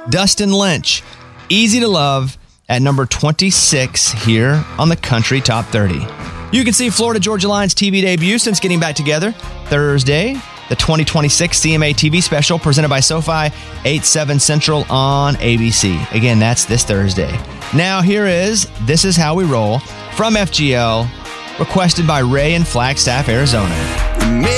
Dustin Lynch, Easy to Love, at number 26 here on the Country Top 30. You can see Florida Georgia Line's TV debut since getting back together Thursday, the 2026 CMA TV special presented by SoFi, 8/7 Central on ABC. Again, that's this Thursday. Now here is This Is How We Roll from FGL, requested by Ray in Flagstaff, Arizona.